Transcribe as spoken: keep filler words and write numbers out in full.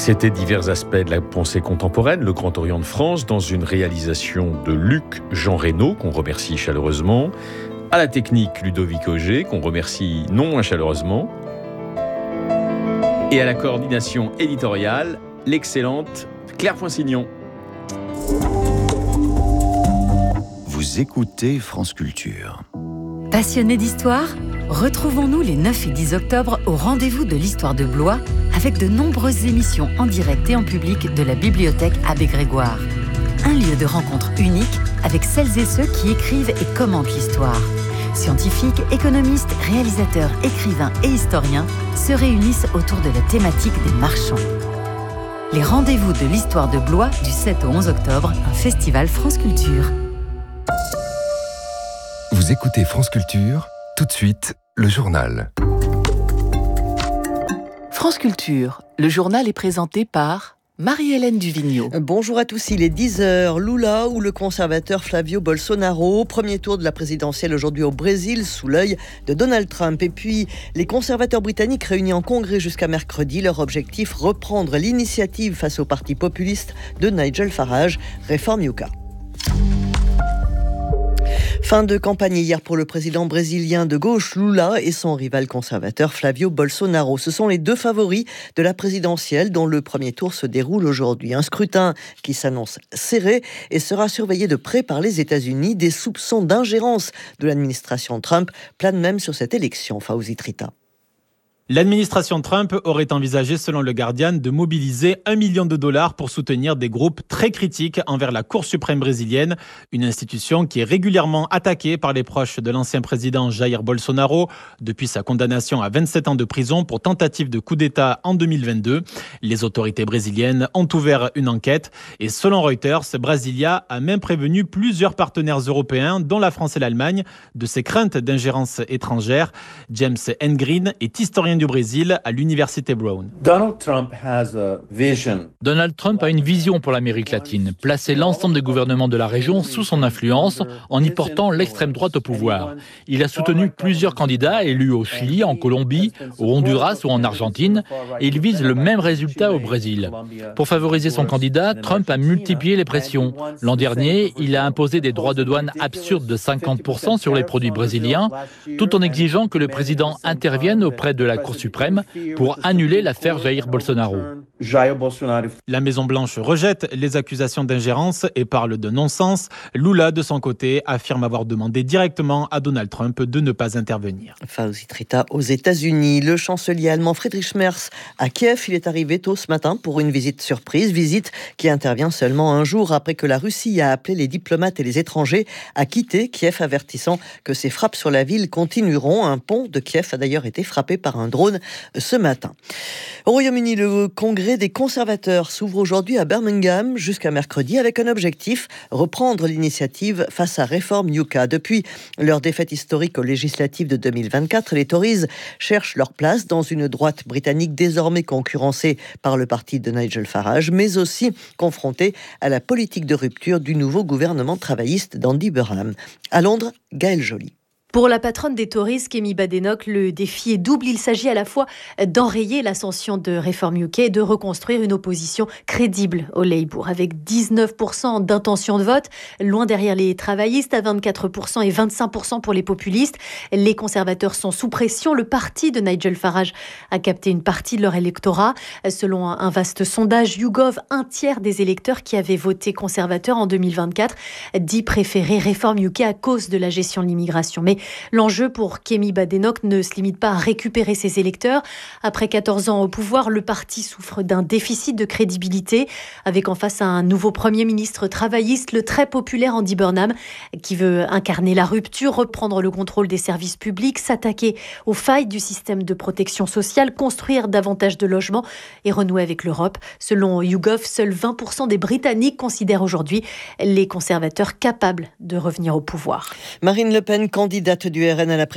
C'était divers aspects de la pensée contemporaine, le Grand Orient de France, dans une réalisation de Luc Jean Reynaud, qu'on remercie chaleureusement, à la technique Ludovic Auger, qu'on remercie non moins chaleureusement, et à la coordination éditoriale, l'excellente Claire Poinsignon. Vous écoutez France Culture. Passionnés d'histoire, retrouvons-nous les neuf et dix octobre au rendez-vous de l'histoire de Blois avec de nombreuses émissions en direct et en public de la bibliothèque Abbé Grégoire. Un lieu de rencontre unique avec celles et ceux qui écrivent et commentent l'histoire. Scientifiques, économistes, réalisateurs, écrivains et historiens se réunissent autour de la thématique des marchands. Les rendez-vous de l'histoire de Blois du sept au onze octobre, un festival France Culture. Vous écoutez France Culture, tout de suite, le journal. France Culture, le journal est présenté par Marie-Hélène Duvigneau. Bonjour à tous, il est dix heures. Lula ou le conservateur Flavio Bolsonaro, premier tour de la présidentielle aujourd'hui au Brésil sous l'œil de Donald Trump. Et puis, les conservateurs britanniques réunis en congrès jusqu'à mercredi, leur objectif, reprendre l'initiative face au parti populiste de Nigel Farage, Reform U K. Fin de campagne hier pour le président brésilien de gauche Lula et son rival conservateur Flavio Bolsonaro. Ce sont les deux favoris de la présidentielle dont le premier tour se déroule aujourd'hui. Un scrutin qui s'annonce serré et sera surveillé de près par les États-Unis. Des soupçons d'ingérence de l'administration Trump planent même sur cette élection. Fawzi Trita. L'administration Trump aurait envisagé, selon le Guardian, de mobiliser un million de dollars pour soutenir des groupes très critiques envers la Cour suprême brésilienne, une institution qui est régulièrement attaquée par les proches de l'ancien président Jair Bolsonaro depuis sa condamnation à vingt-sept ans de prison pour tentative de coup d'État en deux mille vingt-deux. Les autorités brésiliennes ont ouvert une enquête et selon Reuters, Brasilia a même prévenu plusieurs partenaires européens, dont la France et l'Allemagne, de ses craintes d'ingérence étrangère. James Engreen est historien du Brésil à l'université Brown. Donald Trump has a vision. Donald Trump a une vision pour l'Amérique latine, placer l'ensemble des gouvernements de la région sous son influence en y portant l'extrême droite au pouvoir. Il a soutenu plusieurs candidats élus au Chili, en Colombie, au Honduras ou en Argentine et il vise le même résultat au Brésil. Pour favoriser son candidat, Trump a multiplié les pressions. L'an dernier, il a imposé des droits de douane absurdes de cinquante pour cent sur les produits brésiliens, tout en exigeant que le président intervienne auprès de la Cour suprême pour annuler l'affaire Jair Bolsonaro. La Maison-Blanche rejette les accusations d'ingérence et parle de non-sens. Lula, de son côté, affirme avoir demandé directement à Donald Trump de ne pas intervenir. Fawzi Trita aux États-Unis. Le chancelier allemand Friedrich Merz à Kiev, il est arrivé tôt ce matin pour une visite surprise, visite qui intervient seulement un jour après que la Russie a appelé les diplomates et les étrangers à quitter Kiev, avertissant que ces frappes sur la ville continueront. Un pont de Kiev a d'ailleurs été frappé par un drone ce matin. Au Royaume-Uni, le congrès des conservateurs s'ouvre aujourd'hui à Birmingham jusqu'à mercredi avec un objectif, reprendre l'initiative face à Reform U K. Depuis leur défaite historique aux législatives de deux mille vingt-quatre, les Tories cherchent leur place dans une droite britannique désormais concurrencée par le parti de Nigel Farage, mais aussi confrontée à la politique de rupture du nouveau gouvernement travailliste d'Andy Burnham. À Londres, Gaëlle Joly. Pour la patronne des Tories, Kemi Badenoch, le défi est double. Il s'agit à la fois d'enrayer l'ascension de Reform U K et de reconstruire une opposition crédible au Labour, avec dix-neuf pour cent d'intention de vote, loin derrière les travaillistes à vingt-quatre pour cent et vingt-cinq pour cent pour les populistes. Les conservateurs sont sous pression. Le parti de Nigel Farage a capté une partie de leur électorat. Selon un vaste sondage YouGov, un tiers des électeurs qui avaient voté conservateur en deux mille vingt-quatre dit préférer Reform U K à cause de la gestion de l'immigration. Mais l'enjeu pour Kemi Badenoch ne se limite pas à récupérer ses électeurs. Après quatorze ans au pouvoir, le parti souffre d'un déficit de crédibilité, avec en face un nouveau Premier ministre travailliste, le très populaire Andy Burnham, qui veut incarner la rupture, reprendre le contrôle des services publics, s'attaquer aux failles du système de protection sociale, construire davantage de logements et renouer avec l'Europe. Selon YouGov, seuls vingt pour cent des Britanniques considèrent aujourd'hui les conservateurs capables de revenir au pouvoir. Marine Le Pen, candidate du R N à la présidentielle,